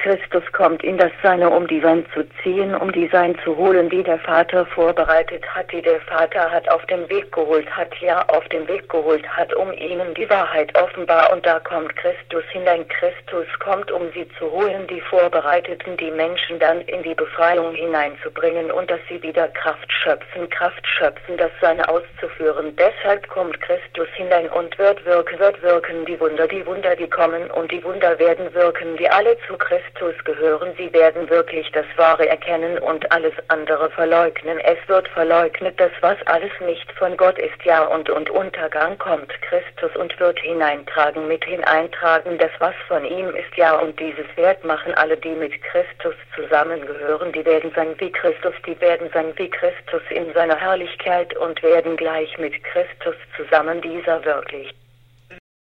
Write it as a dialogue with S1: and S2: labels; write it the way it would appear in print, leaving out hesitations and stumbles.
S1: Christus kommt in das Seine, um die Sein zu ziehen, um die Sein zu holen, die der Vater vorbereitet hat, die der Vater hat auf den Weg geholt hat, um ihnen die Wahrheit offenbar. Und da kommt Christus hinein. Christus kommt, um sie zu holen, die Vorbereiteten, die Menschen dann in die Befreiung hineinzubringen und dass sie wieder Kraft schöpfen, das Seine auszuführen. Deshalb kommt Christus hinein und wird wirken, die Wunder, die kommen, und die Wunder werden wirken, die alle zu Christus gehören. Sie werden wirklich das Wahre erkennen und alles andere verleugnen. Es wird verleugnet, das was alles nicht von Gott ist, ja, und Untergang kommt Christus und wird hineintragen, das was von ihm ist, ja, und dieses Wert machen alle, die mit Christus zusammengehören, die werden sein wie Christus, in seiner Herrlichkeit und werden gleich mit Christus zusammen, dieser wirklich